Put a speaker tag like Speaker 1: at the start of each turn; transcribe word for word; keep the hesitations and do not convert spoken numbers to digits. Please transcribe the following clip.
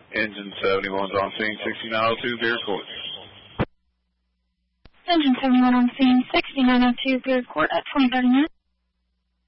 Speaker 1: Engine seventy-one's on scene, sixty-nine oh two, Beer Court.
Speaker 2: Engine seventy-one on scene, sixty-nine oh two, Beer Court at twenty thirty-nine.